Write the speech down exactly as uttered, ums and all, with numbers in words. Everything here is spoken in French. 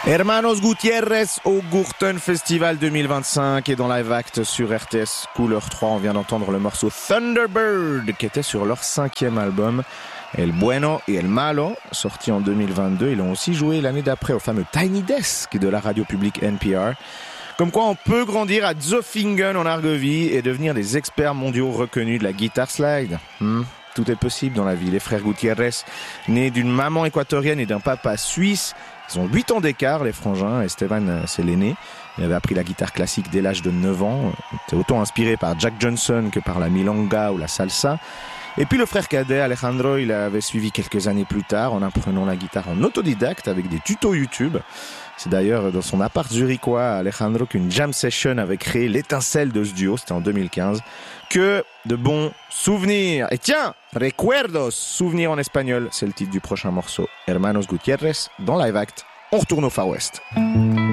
Hermanos Gutiérrez au Gurten Festival deux mille vingt-cinq et dans Live Act sur R T S Couleur trois, on vient d'entendre le morceau Thunderbird qui était sur leur cinquième album El Bueno y El Malo, sorti en deux mille vingt-deux. Ils l'ont aussi joué l'année d'après au fameux Tiny Desk de la radio publique N P R. Comme quoi on peut grandir à Zofingen en Argovie et devenir des experts mondiaux reconnus de la guitare slide. Hmm. Tout est possible dans la vie. Les frères Gutiérrez, nés d'une maman équatorienne et d'un papa suisse, ils ont huit ans d'écart, les frangins. Esteban, c'est l'aîné. Il avait appris la guitare classique dès l'âge de neuf ans. Il était autant inspiré par Jack Johnson que par la milonga ou la salsa. Et puis le frère cadet, Alejandro, il avait suivi quelques années plus tard en apprenant la guitare en autodidacte avec des tutos YouTube. C'est d'ailleurs dans son appart zurichois, Alejandro, qu'une jam session avait créé l'étincelle de ce duo, c'était en deux mille quinze. Que de bons souvenirs. Et tiens, recuerdos, souvenirs en espagnol, c'est le titre du prochain morceau. Hermanos Gutiérrez dans Live Act. On retourne au Far West.